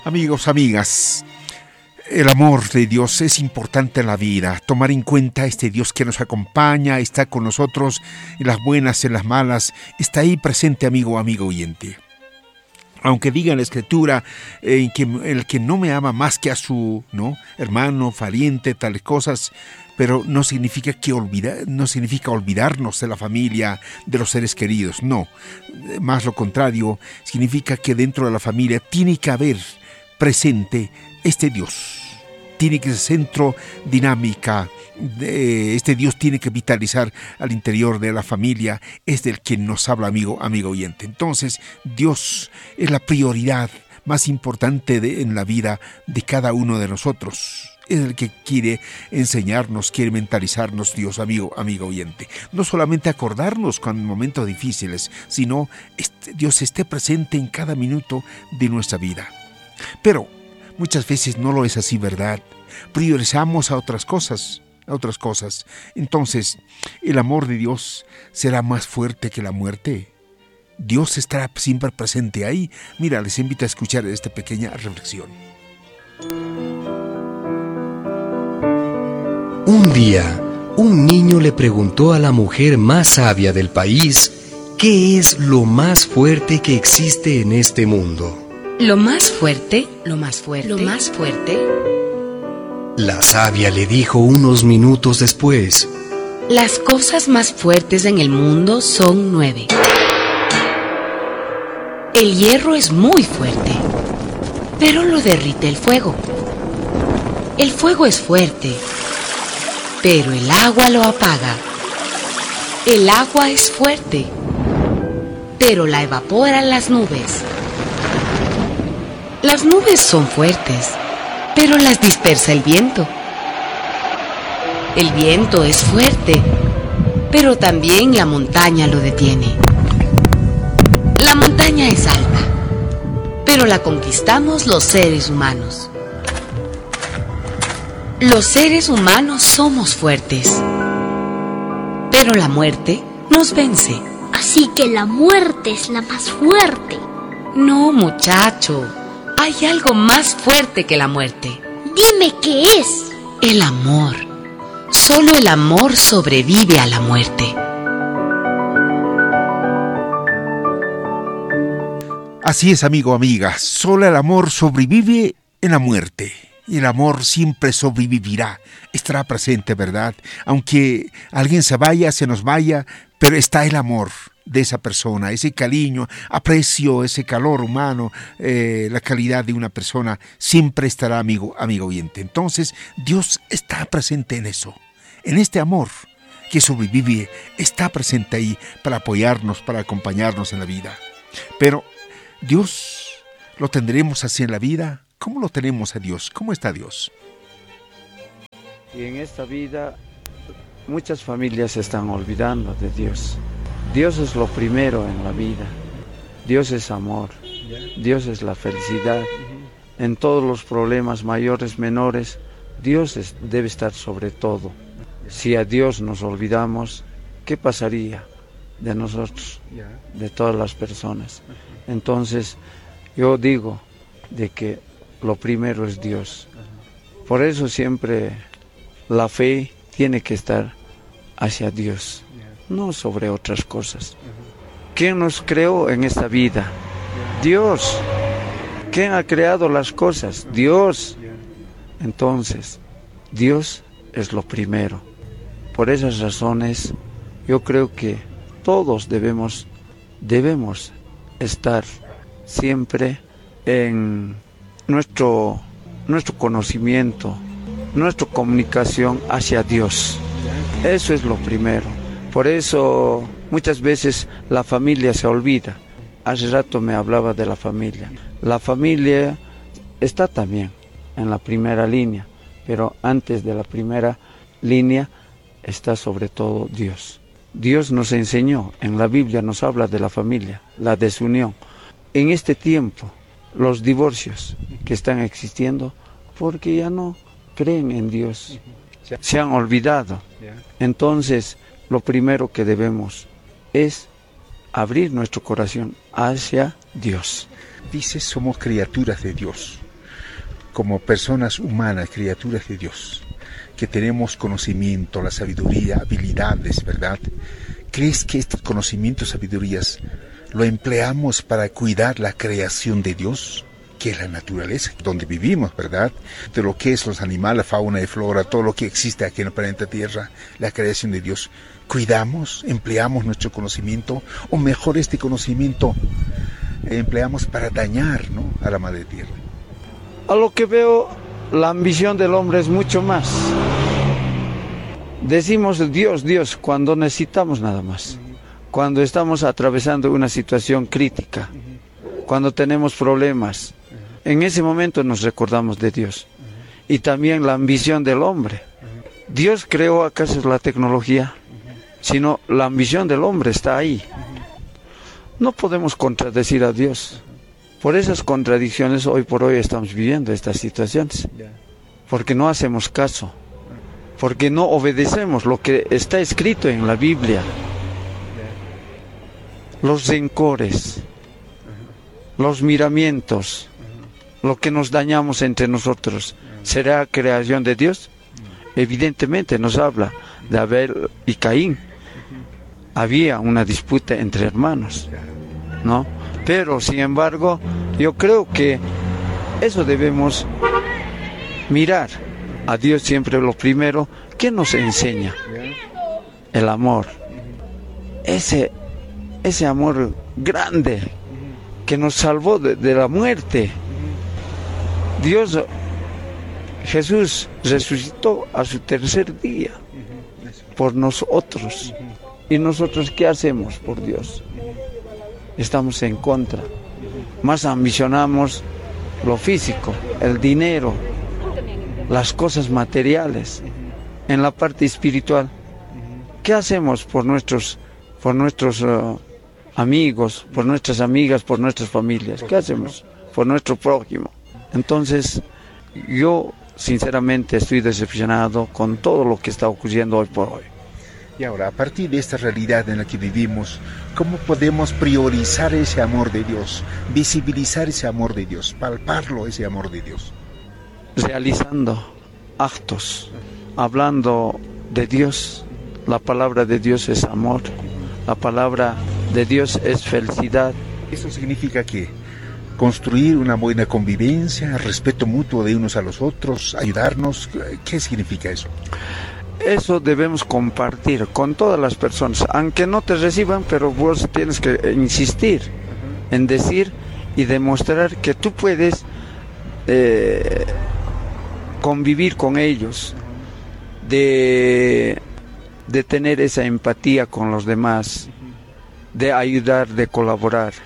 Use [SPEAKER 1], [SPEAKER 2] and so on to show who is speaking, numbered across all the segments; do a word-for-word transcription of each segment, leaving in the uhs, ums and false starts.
[SPEAKER 1] Amigos, amigas, el amor de Dios es importante en la vida. Tomar en cuenta este Dios que nos acompaña, está con nosotros en las buenas, en las malas, está ahí presente, amigo, amigo oyente. Aunque diga en la Escritura eh, que el que no me ama más que a su ¿no? hermano, pariente, tales cosas, pero no significa que olvida, no significa olvidarnos de la familia, de los seres queridos, no. Más lo contrario, significa que dentro de la familia tiene que haber presente este Dios. Tiene que ser centro dinámica. De este Dios tiene que vitalizar al interior de la familia. Es del que nos habla, amigo, amigo oyente. Entonces, Dios es la prioridad más importante de, en la vida de cada uno de nosotros. Es el que quiere enseñarnos, quiere mentalizarnos, Dios, amigo, amigo oyente. No solamente acordarnos con momentos difíciles, sino este, Dios esté presente en cada minuto de nuestra vida. Pero muchas veces no lo es así, ¿verdad? Priorizamos a otras cosas, a otras cosas. Entonces, ¿el amor de Dios será más fuerte que la muerte? ¿Dios estará siempre presente ahí? Mira, les invito a escuchar esta pequeña reflexión.
[SPEAKER 2] Un día, un niño le preguntó a la mujer más sabia del país, ¿qué es lo más fuerte que existe en este mundo?
[SPEAKER 3] Lo más fuerte, lo más fuerte, lo más fuerte.
[SPEAKER 2] La sabia le dijo unos minutos después,
[SPEAKER 3] las cosas más fuertes en el mundo son nueve. El hierro es muy fuerte, pero lo derrite el fuego. El fuego es fuerte, pero el agua lo apaga. El agua es fuerte, pero la evaporan las nubes. Las nubes son fuertes, pero las dispersa el viento. El viento es fuerte, pero también la montaña lo detiene. La montaña es alta, pero la conquistamos los seres humanos. Los seres humanos somos fuertes, pero la muerte nos vence.
[SPEAKER 4] Así que la muerte es la más fuerte.
[SPEAKER 3] No, muchacho. Hay algo más fuerte que la muerte.
[SPEAKER 4] Dime qué es.
[SPEAKER 3] El amor. Solo el amor sobrevive a la muerte.
[SPEAKER 1] Así es, amigo, amiga. Solo el amor sobrevive en la muerte. Y el amor siempre sobrevivirá. Estará presente, ¿verdad? Aunque alguien se vaya, se nos vaya, pero está el amor de esa persona, ese cariño, aprecio, ese calor humano, eh, la calidad de una persona siempre estará, amigo, amigo oyente. Entonces, Dios está presente en eso, en este amor que sobrevive, está presente ahí para apoyarnos, para acompañarnos en la vida. Pero, ¿Dios lo tendremos así en la vida? ¿Cómo lo tenemos a Dios? ¿Cómo está Dios?
[SPEAKER 5] Y en esta vida, muchas familias se están olvidando de Dios. Dios es lo primero en la vida. Dios es amor. Dios es la felicidad. En todos los problemas mayores, menores, Dios es, debe estar sobre todo. Si a Dios nos olvidamos, ¿qué pasaría de nosotros, de todas las personas? Entonces, yo digo de que lo primero es Dios. Por eso siempre la fe tiene que estar hacia Dios, no sobre otras cosas. ¿Quién nos creó en esta vida? Dios. ¿Quién ha creado las cosas? Dios. Entonces, Dios es lo primero. Por esas razones, yo creo que todos debemos, debemos estar siempre en nuestro, nuestro conocimiento, nuestra comunicación hacia Dios. Eso es lo primero. Por eso muchas veces la familia se olvida. Hace rato me hablaba de la familia. La familia está también en la primera línea, pero antes de la primera línea está sobre todo Dios. Dios nos enseñó, en la Biblia nos habla de la familia, la desunión. En este tiempo, los divorcios que están existiendo, porque ya no creen en Dios, se han olvidado. Entonces, lo primero que debemos es abrir nuestro corazón hacia Dios.
[SPEAKER 1] Dice, somos criaturas de Dios. como personas humanas, criaturas de Dios, que tenemos conocimiento, la sabiduría, habilidades, ¿verdad? ¿Crees que estos conocimientos, sabidurías, lo empleamos para cuidar la creación de Dios, que es la naturaleza, donde vivimos, ¿verdad? De lo que es los animales, fauna y flora, todo lo que existe aquí en el planeta Tierra, la creación de Dios. ¿Cuidamos, empleamos nuestro conocimiento, o mejor este conocimiento empleamos para dañar, ¿no?, a la Madre Tierra?
[SPEAKER 5] A lo que veo, la ambición del hombre es mucho más. Decimos Dios, Dios, cuando necesitamos nada más. Cuando estamos atravesando una situación crítica, cuando tenemos problemas, en ese momento nos recordamos de Dios. Y también la ambición del hombre. ¿Dios creó acaso la tecnología? Sino la ambición del hombre está ahí. No podemos contradecir a Dios. Por esas contradicciones hoy por hoy estamos viviendo estas situaciones. Porque no hacemos caso. Porque no obedecemos lo que está escrito en la Biblia. Los rencores, los miramientos, lo que nos dañamos entre nosotros, ¿será creación de Dios? Evidentemente nos habla de Abel y Caín. Había una disputa entre hermanos, ¿no? Pero, sin embargo, yo creo que eso debemos mirar. A Dios siempre lo primero. ¿Qué nos enseña? El amor. Ese, ese amor grande que nos salvó de, de la muerte. Dios, Jesús resucitó a su tercer día por nosotros. ¿Y nosotros qué hacemos por Dios? Estamos en contra. Más ambicionamos lo físico, el dinero, las cosas materiales. En la parte espiritual, ¿qué hacemos por nuestros, por nuestros uh, amigos, por nuestras amigas, por nuestras familias? ¿Qué hacemos por nuestro prójimo? Entonces, yo sinceramente estoy decepcionado con todo lo que está ocurriendo hoy por hoy.
[SPEAKER 1] Y ahora, a partir de esta realidad en la que vivimos, ¿cómo podemos priorizar ese amor de Dios, visibilizar ese amor de Dios, palparlo, ese amor de Dios?
[SPEAKER 5] Realizando actos, hablando de Dios. La palabra de Dios es amor, la palabra de Dios es felicidad.
[SPEAKER 1] ¿Eso significa qué? Construir una buena convivencia, respeto mutuo de unos a los otros, ayudarnos. ¿Qué significa eso?
[SPEAKER 5] Eso debemos compartir con todas las personas, aunque no te reciban, pero vos tienes que insistir en decir y demostrar que tú puedes eh, convivir con ellos, de, de tener esa empatía con los demás, de ayudar, de colaborar.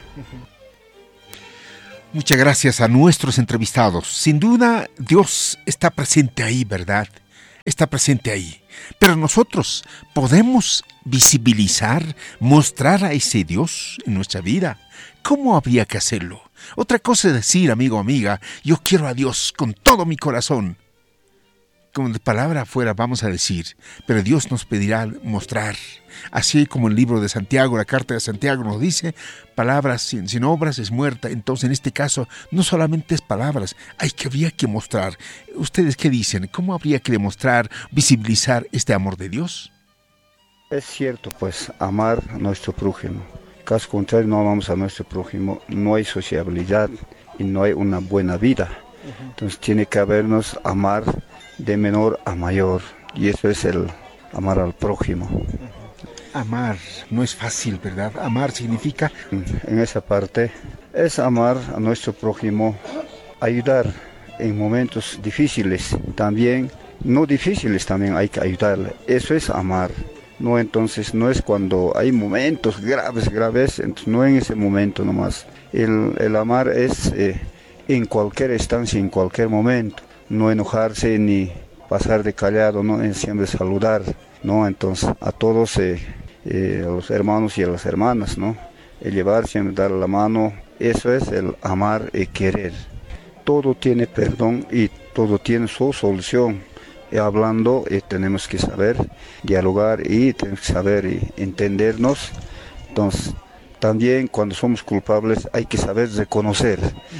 [SPEAKER 1] Muchas gracias a nuestros entrevistados. Sin duda, Dios está presente ahí, ¿verdad? Está presente ahí. Pero nosotros podemos visibilizar, mostrar a ese Dios en nuestra vida. ¿Cómo habría que hacerlo? Otra cosa es decir, amigo, amiga, yo quiero a Dios con todo mi corazón. Como de palabra afuera vamos a decir, pero Dios nos pedirá mostrar. Así como el libro de Santiago, la carta de Santiago nos dice, palabras sin, sin obras es muerta. Entonces en este caso no solamente es palabras, hay que habría que mostrar. ¿Ustedes qué dicen? ¿Cómo habría que demostrar, visibilizar este amor de Dios?
[SPEAKER 6] Es cierto, pues, amar a nuestro prójimo. Caso contrario, no amamos a nuestro prójimo, no hay sociabilidad y no hay una buena vida. Entonces tiene que habernos amar de menor a mayor, y eso es el amar al prójimo.
[SPEAKER 1] Amar no es fácil, ¿verdad? Amar significa...
[SPEAKER 6] En esa parte es amar a nuestro prójimo, ayudar en momentos difíciles, también, no difíciles también hay que ayudarle, eso es amar. No, entonces no es cuando hay momentos graves, graves, entonces no en ese momento nomás. El, el amar es eh, en cualquier instancia, en cualquier momento. No enojarse ni pasar de callado, no, es siempre saludar, ¿no? Entonces a todos, eh, eh, a los hermanos y a las hermanas, ¿no? El llevar, siempre dar la mano, eso es el amar y querer. Todo tiene perdón y todo tiene su solución. Y hablando, eh, tenemos que saber dialogar y tenemos que saber y entendernos. Entonces, también cuando somos culpables hay que saber reconocer.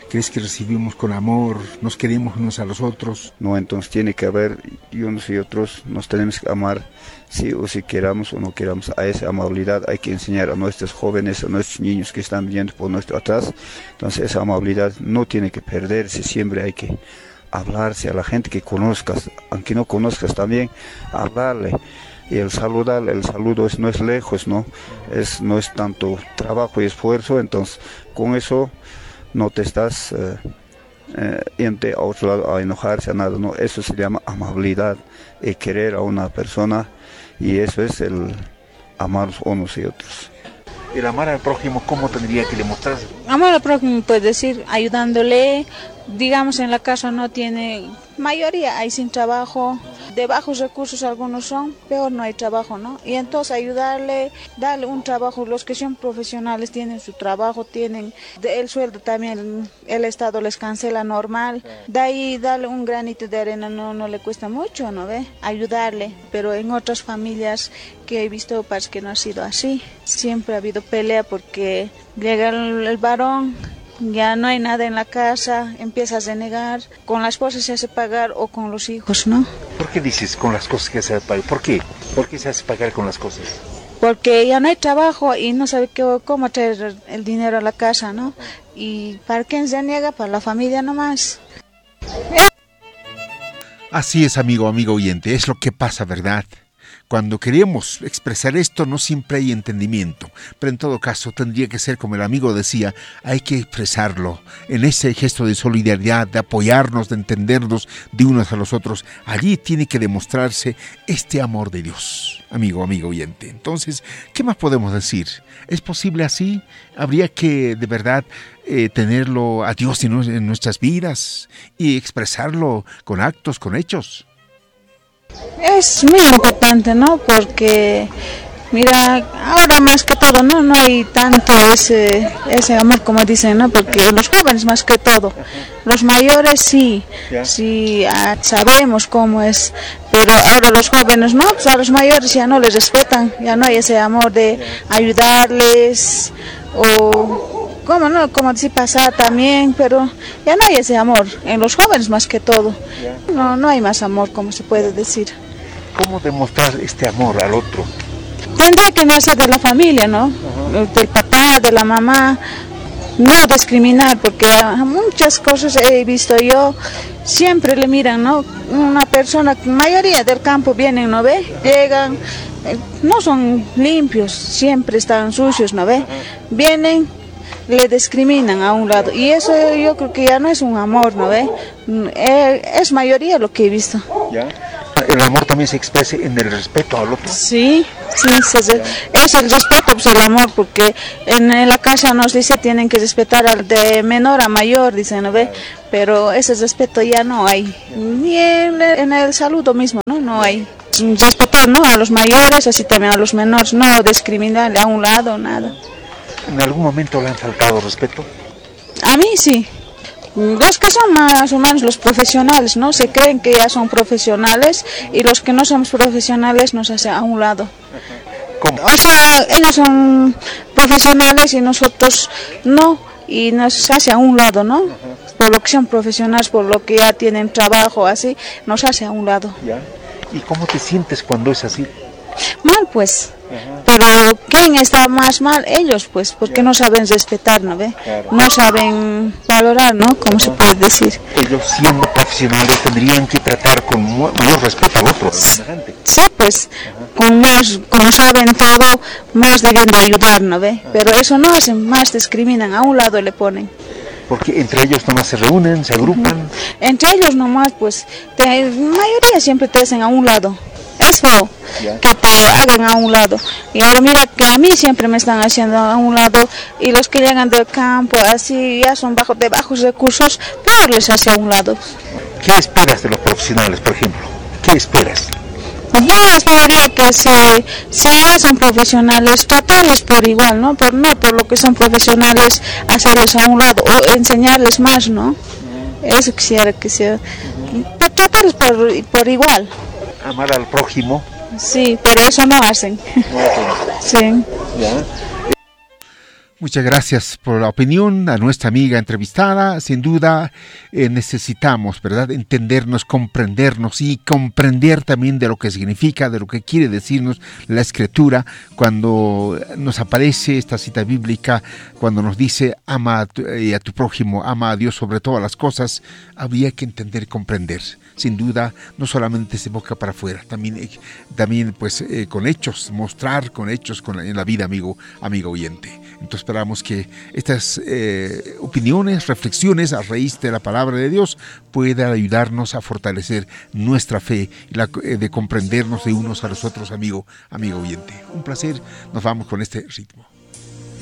[SPEAKER 1] ¿Crees que recibimos con amor, nos queremos unos a los otros?
[SPEAKER 6] No, entonces tiene que haber, y unos y otros nos tenemos que amar, sí o si queramos o no queramos. A esa amabilidad hay que enseñar a nuestros jóvenes, a nuestros niños que están viendo por nuestro atrás. Entonces esa amabilidad no tiene que perderse, siempre hay que hablarse a la gente que conozcas, aunque no conozcas también, hablarle. Y el saludar, el saludo es, no es lejos, ¿no? Es, no es tanto trabajo y esfuerzo, entonces con eso no te estás eh, eh, yendo a otro lado a enojarse a nada, ¿no? Eso se llama amabilidad, y querer a una persona, y eso es el amar unos y otros.
[SPEAKER 1] El amar al prójimo, ¿cómo tendría que demostrarse?
[SPEAKER 7] Amar al prójimo, puede decir, ayudándole, digamos en la casa no tiene, mayoría hay sin trabajo, de bajos recursos algunos son, peor no hay trabajo, ¿no? Y entonces ayudarle, darle un trabajo, los que son profesionales tienen su trabajo, tienen de, el sueldo también, el Estado les cancela normal, de ahí darle un granito de arena no, no le cuesta mucho, ¿no ve? Ayudarle, pero en otras familias que he visto parece que no ha sido así, siempre ha habido pelea porque llega el, el varón, ya no hay nada en la casa, empiezas a renegar, con la esposa se hace pagar o con los hijos, ¿no?
[SPEAKER 1] ¿Por qué dices con las cosas que se hace pagar? ¿Por qué? ¿Por qué se hace pagar con las cosas?
[SPEAKER 7] Porque ya no hay trabajo y no sabe qué, cómo traer el dinero a la casa, ¿no? Y ¿para quién se niega? Para la familia nomás.
[SPEAKER 1] Así es, amigo, amigo oyente, es lo que pasa, ¿verdad? Cuando queremos expresar esto no siempre hay entendimiento, pero en todo caso tendría que ser como el amigo decía, hay que expresarlo en ese gesto de solidaridad, de apoyarnos, de entendernos de unos a los otros. Allí tiene que demostrarse este amor de Dios, amigo, amigo oyente. Entonces, ¿qué más podemos decir? ¿Es posible así? Habría que de verdad eh, tenerlo a Dios en, en nuestras vidas y expresarlo con actos, con hechos.
[SPEAKER 7] Es muy importante, ¿no? Porque, mira, ahora más que todo, ¿no? No hay tanto ese, ese amor como dicen, ¿no? Porque los jóvenes más que todo, los mayores sí, sí ah, sabemos cómo es, pero ahora los jóvenes, ¿no? Pues a los mayores ya no les respetan, ya no hay ese amor de ayudarles o... ¿Cómo no? Como decir pasar también, pero ya no hay ese amor, en los jóvenes más que todo. No, no hay más amor, como se puede decir.
[SPEAKER 1] ¿Cómo demostrar este amor al otro?
[SPEAKER 7] Tendría que nacer de la familia, ¿no? Uh-huh. Del papá, de la mamá, no discriminar, porque muchas cosas he visto yo, siempre le miran, ¿no? Una persona, mayoría del campo vienen, ¿no ve? Llegan, no son limpios, siempre están sucios, ¿no ve? Vienen, le discriminan a un lado y eso yo creo que ya no es un amor, ¿no ve? Es mayoría lo que he visto. ¿Ya?
[SPEAKER 1] El amor también se expresa en el respeto al otro.
[SPEAKER 7] Sí, sí, se, es el respeto, pues el amor, porque en la casa nos dice tienen que respetar al de menor a mayor, dicen, ¿no ve? Pero ese respeto ya no hay, ni en, en el saludo mismo, ¿no? No hay. Respetar, ¿no? A los mayores, así también a los menores, no discriminar a un lado, nada.
[SPEAKER 1] ¿En algún momento le han faltado respeto?
[SPEAKER 7] A mí sí. Los que son más o menos los profesionales, ¿no? Se creen que ya son profesionales y los que no somos profesionales nos hacen a un lado.
[SPEAKER 1] ¿Cómo?
[SPEAKER 7] O sea, ellos son profesionales y nosotros no, y nos hace a un lado, ¿no? Por lo que son profesionales, por lo que ya tienen trabajo, así, nos hace a un lado.
[SPEAKER 1] ¿Ya? ¿Y cómo te sientes cuando es así?
[SPEAKER 7] Mal, pues. Ajá. Pero ¿quién está más mal? Ellos, pues, porque no saben respetar, ¿no ve? Claro. No saben valorar, ¿no? Como se puede decir.
[SPEAKER 1] Ellos, siendo profesionales, tendrían que tratar con mayor respeto al otro.
[SPEAKER 7] Sí, sí, pues, ajá, con más, como saben todo, más deben de ayudar, ¿no ve? Ajá. Pero eso no hacen, más discriminan, a un lado le ponen.
[SPEAKER 1] Porque entre ellos nomás se reúnen, se agrupan. Uh-huh.
[SPEAKER 7] Entre ellos nomás, pues, la mayoría siempre te hacen a un lado. Es feo, yeah, que te hagan a un lado. Y ahora mira que a mí siempre me están haciendo a un lado y los que llegan del campo así ya son bajo, de bajos recursos, peor les hace a un lado.
[SPEAKER 1] ¿Qué esperas de los profesionales, por ejemplo? ¿Qué esperas?
[SPEAKER 7] Yo esperaría que se, se hacen profesionales, tratarles por igual, ¿no? Por, no por lo que son profesionales, hacerles a un lado o enseñarles más, ¿no? Eso quisiera que se... tratarles por, por igual.
[SPEAKER 1] Amar al prójimo.
[SPEAKER 7] Sí, pero eso no hacen.
[SPEAKER 1] No hacen.
[SPEAKER 7] Sí.
[SPEAKER 1] ¿Ya? Muchas gracias por la opinión a nuestra amiga entrevistada. Sin duda eh, necesitamos, ¿verdad?, entendernos, comprendernos y comprender también de lo que significa, de lo que quiere decirnos la Escritura cuando nos aparece esta cita bíblica, cuando nos dice ama a tu, eh, a tu prójimo, ama a Dios sobre todas las cosas. Habría que entender y comprender. Sin duda, no solamente de boca para afuera, también, eh, también pues eh, con hechos, mostrar con hechos con la, en la vida, amigo, amigo oyente. Entonces esperamos que estas eh, opiniones, reflexiones a raíz de la palabra de Dios puedan ayudarnos a fortalecer nuestra fe y la, eh, de comprendernos de unos a los otros, amigo, amigo oyente. Un placer, nos vamos con este ritmo.